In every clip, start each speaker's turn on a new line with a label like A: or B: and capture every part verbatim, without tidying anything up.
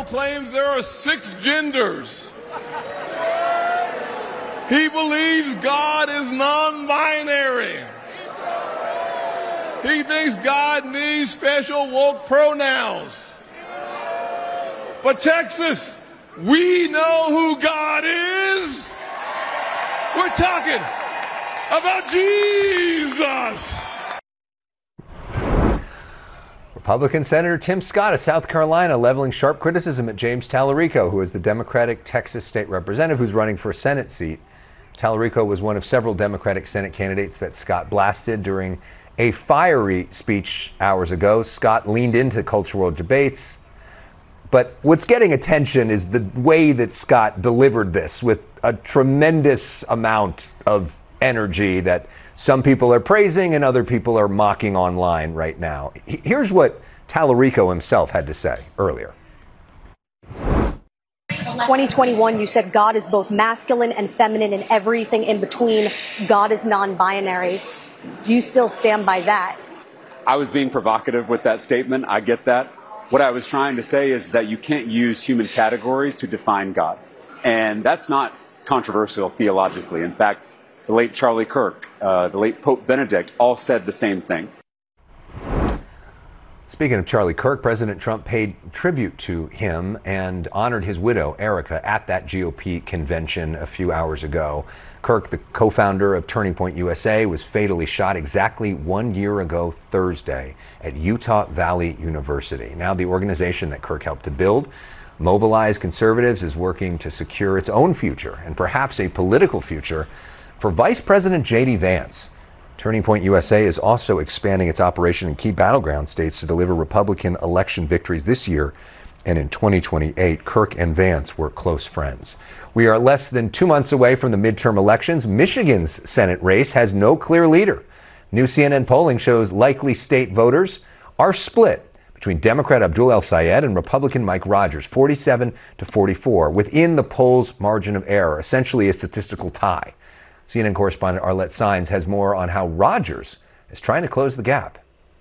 A: proclaims there are six genders. He believes God is non-binary. He thinks God needs special woke pronouns. But Texas, we know who God is. We're talking about Jesus.
B: Republican Senator Tim Scott of South Carolina leveling sharp criticism at James Tallarico, who is the Democratic Texas state representative who's running for a Senate seat. Tallarico was one of several Democratic Senate candidates that Scott blasted during a fiery speech hours ago. Scott leaned into culture war debates. But what's getting attention is the way that Scott delivered this with a tremendous amount of energy that some people are praising and other people are mocking online right now. Here's what Tallarico himself had to say earlier.
C: twenty twenty-one, you said God is both masculine and feminine and everything in between. God is non-binary. Do you still stand by that?
D: I was being provocative with that statement. I get that. What I was trying to say is that you can't use human categories to define God. And that's not controversial theologically. In fact, the late Charlie Kirk, uh, the late Pope Benedict all said the same thing.
B: Speaking of Charlie Kirk, President Trump paid tribute to him and honored his widow, Erica, at that G O P convention a few hours ago. Kirk, the co-founder of Turning Point U S A, was fatally shot exactly one year ago Thursday at Utah Valley University. Now the organization that Kirk helped to build, Mobilize Conservatives, is working to secure its own future and perhaps a political future for Vice President J D Vance. Turning Point U S A is also expanding its operation in key battleground states to deliver Republican election victories this year and in twenty twenty-eight. Kirk and Vance were close friends. We are less than two months away from the midterm elections. Michigan's Senate race has no clear leader. New C N N polling shows likely state voters are split between Democrat Abdul El-Sayed and Republican Mike Rogers, forty-seven to forty-four, within the poll's margin of error, essentially a statistical tie. C N N correspondent Arlette Saenz has more on how Rogers is trying to close the gap.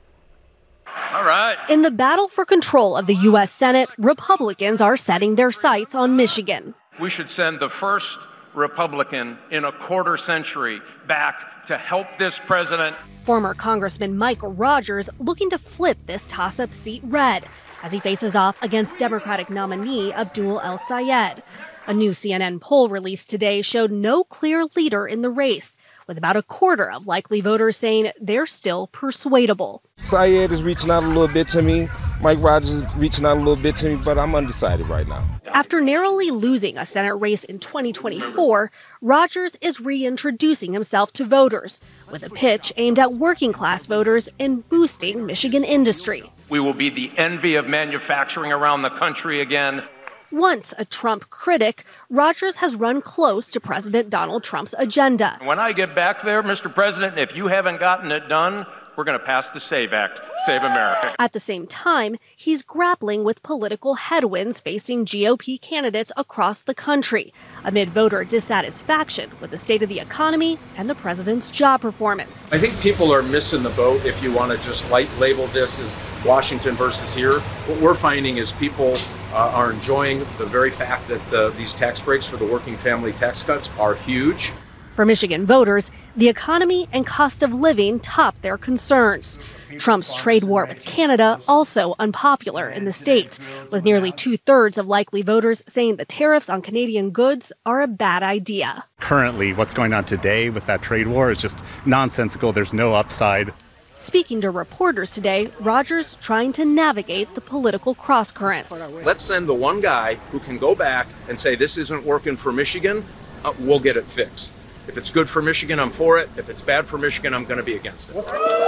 E: All right.
C: In the battle for control of the U S Senate, Republicans are setting their sights on Michigan.
E: We should send the first Republican in a quarter century back to help this president.
C: Former Congressman Mike Rogers looking to flip this toss-up seat red as he faces off against Democratic nominee Abdul El-Sayed. A new C N N poll released today showed no clear leader in the race, with about a quarter of likely voters saying they're still persuadable.
F: Sayed is reaching out a little bit to me. Mike Rogers is reaching out a little bit to me, but I'm undecided right now.
C: After narrowly losing a Senate race in twenty twenty-four, Rogers is reintroducing himself to voters with a pitch aimed at working-class voters and boosting Michigan industry.
E: We will be the envy of manufacturing around the country again.
C: Once a Trump critic, Rogers has run close to President Donald Trump's agenda.
E: When I get back there, Mister President, if you haven't gotten it done, we're going to pass the SAVE Act, Save America.
C: At the same time, he's grappling with political headwinds facing G O P candidates across the country, amid voter dissatisfaction with the state of the economy and the president's job performance.
G: I think people are missing the boat if you want to just light label this as Washington versus here. What we're finding is people uh, are enjoying the very fact that uh, these tax breaks for the working family tax cuts are huge.
C: For Michigan voters, the economy and cost of living top their concerns. Trump's trade war with Canada also unpopular in the state, with nearly two-thirds of likely voters saying the tariffs on Canadian goods are a bad idea.
H: Currently, what's going on today with that trade war is just nonsensical. There's no upside.
C: Speaking to reporters today, Rogers trying to navigate the political crosscurrents.
G: Let's send the one guy who can go back and say this isn't working for Michigan, uh, we'll get it fixed. If it's good for Michigan, I'm for it. If it's bad for Michigan, I'm going to be against it.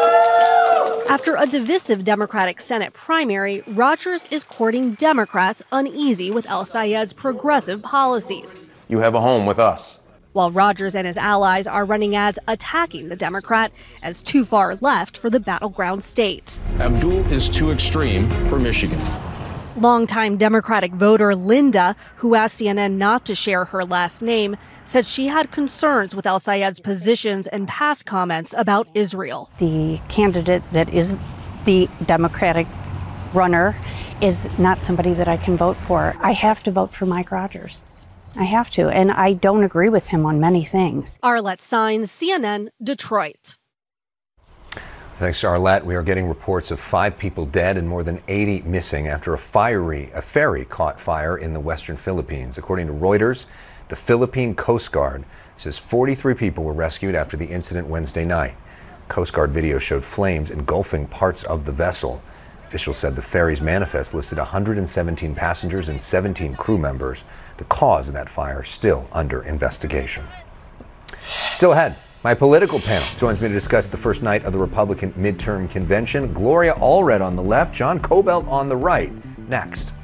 C: After a divisive Democratic Senate primary, Rogers is courting Democrats uneasy with El-Sayed's progressive policies.
I: You have a home with us.
C: While Rogers and his allies are running ads attacking the Democrat as too far left for the battleground state.
I: Abdul is too extreme for Michigan.
C: Longtime Democratic voter Linda, who asked C N N not to share her last name, said she had concerns with El-Sayed's positions and past comments about Israel.
J: The candidate that is the Democratic runner is not somebody that I can vote for. I have to vote for Mike Rogers. I have to, and I don't agree with him on many things.
C: Arlette Saenz, C N N, Detroit.
B: Thanks to Arlette. We are getting reports of five people dead and more than eighty missing after a fiery, a ferry caught fire in the western Philippines. According to Reuters, the Philippine Coast Guard says forty-three people were rescued after the incident Wednesday night. Coast Guard video showed flames engulfing parts of the vessel. Officials said the ferry's manifest listed one hundred seventeen passengers and seventeen crew members. The cause of that fire still under investigation. Still ahead, my political panel joins me to discuss the first night of the Republican midterm convention. Gloria Allred on the left, John Kobylt on the right. Next.